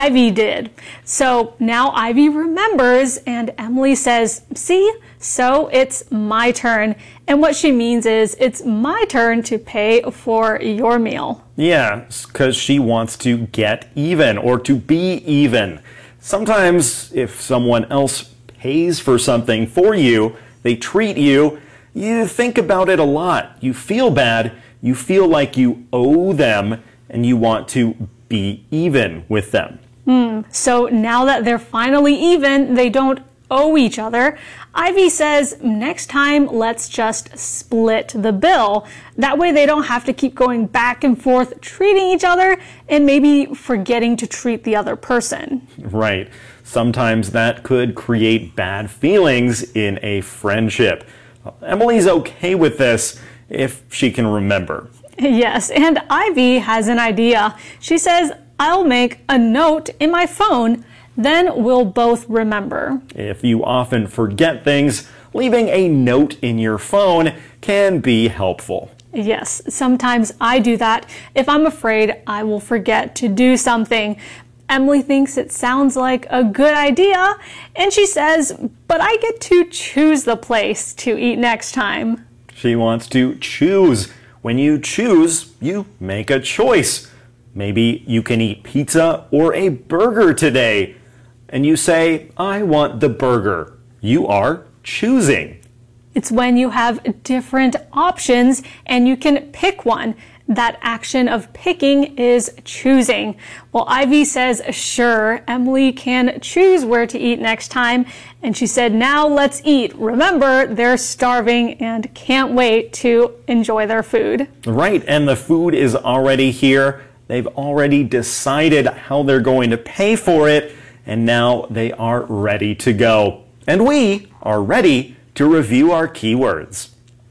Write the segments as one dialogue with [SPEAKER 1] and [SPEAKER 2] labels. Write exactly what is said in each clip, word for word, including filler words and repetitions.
[SPEAKER 1] Ivy did. So now Ivy remembers and Emily says, see, so it's my turn. And what she means is it's my turn to pay for your meal.
[SPEAKER 2] Yeah, because she wants to get even or to be even. Sometimes if someone else pays for something for you, they treat you, you think about it a lot. You feel bad, you feel like you owe them, and you want to be even with them.
[SPEAKER 1] Mm, so now that they're finally even, they don't owe each other. Ivy says, next time, let's just split the bill. That way they don't have to keep going back and forth treating each other and maybe forgetting to treat the other person.
[SPEAKER 2] Right. Sometimes that could create bad feelings in a friendship. Emily's okay with this if she can remember.
[SPEAKER 1] Yes, and Ivy has an idea. She says, I'll make a note in my phone, then we'll both remember.
[SPEAKER 2] If you often forget things, leaving a note in your phone can be helpful.
[SPEAKER 1] Yes, sometimes I do that if I'm afraid I will forget to do something. Emily thinks it sounds like a good idea, and she says, but I get to choose the place to eat next time.
[SPEAKER 2] She wants to choose. When you choose, you make a choice. Maybe you can eat pizza or a burger today. And you say, I want the burger. You are choosing.
[SPEAKER 1] It's when you have different options and you can pick one. That action of picking is choosing. Well, Ivy says, sure, Emily can choose where to eat next time. And she said, now let's eat. Remember, they're starving and can't wait to enjoy their food.
[SPEAKER 2] Right, and the food is already here. They've already decided how they're going to pay for it, and now they are ready to go. And we are ready to review our keywords.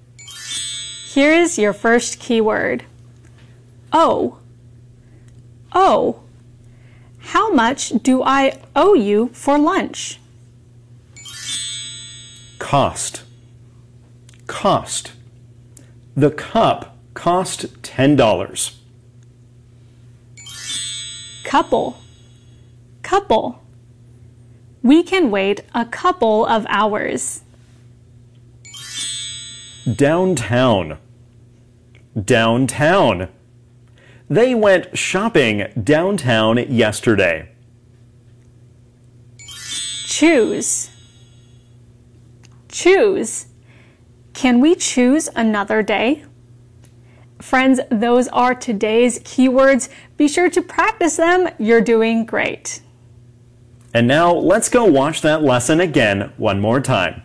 [SPEAKER 1] Here is your first keyword. Owe. Owe. How much do I owe you for lunch?
[SPEAKER 2] Cost. Cost. The cup cost ten dollars.
[SPEAKER 1] Couple. Couple. We can wait a couple of hours.
[SPEAKER 2] Downtown. Downtown. They went shopping downtown yesterday.
[SPEAKER 1] Choose. Choose. Can we choose another day? Friends, those are today's keywords. Be sure to practice them. You're doing great.
[SPEAKER 2] And now let's go watch that lesson again one more time.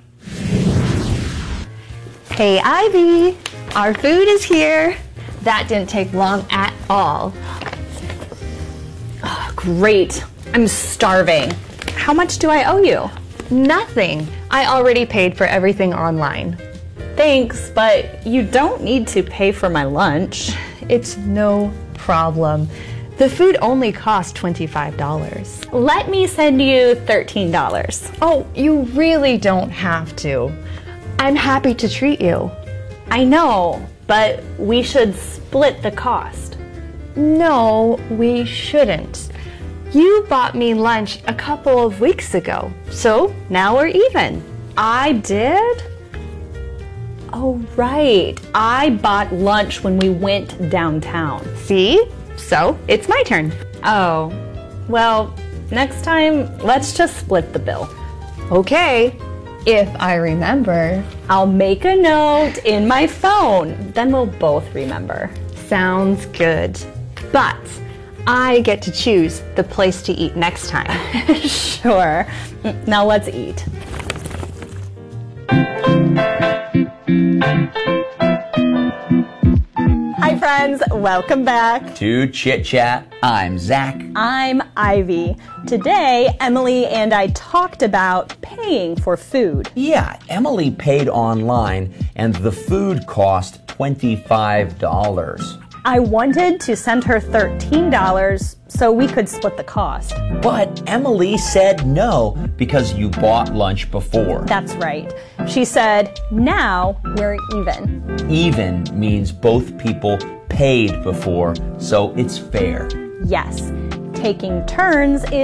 [SPEAKER 3] Hey, Ivy, our food is here. That didn't take long at all. Oh, great. I'm starving. How much do I owe you? Nothing. I already paid for everything online.
[SPEAKER 4] Thanks, but you don't need to pay for my lunch.
[SPEAKER 3] It's no problem. The food only cost twenty-five dollars.
[SPEAKER 4] Let me send you thirteen dollars.
[SPEAKER 3] Oh, you really don't have to. I'm happy to treat you.
[SPEAKER 4] I know, but we should split the cost.
[SPEAKER 3] No, we shouldn't. You bought me lunch a couple of weeks ago, so now we're even.
[SPEAKER 4] I did? Oh, right. I bought lunch when we went downtown.
[SPEAKER 3] See? So it's my turn.
[SPEAKER 4] Oh, well, next time, let's just split the bill.
[SPEAKER 3] Okay, if I remember.
[SPEAKER 4] I'll make a note in my phone. Then we'll both remember.
[SPEAKER 3] Sounds good. But I get to choose the place to eat next time.
[SPEAKER 4] Sure. Now let's eat. Hi friends, welcome back
[SPEAKER 5] to Chit Chat. I'm Zach.
[SPEAKER 4] I'm Ivy. Today, Emily and I talked about paying for food.
[SPEAKER 5] Yeah, Emily paid online and the food cost twenty-five dollars.
[SPEAKER 4] I wanted to send her thirteen dollars so we could split the cost.
[SPEAKER 5] But Emily said no because you bought lunch before.
[SPEAKER 4] That's right. She said, now we're even.
[SPEAKER 5] Even means both people paid before, so it's fair.
[SPEAKER 4] Yes. taking turns is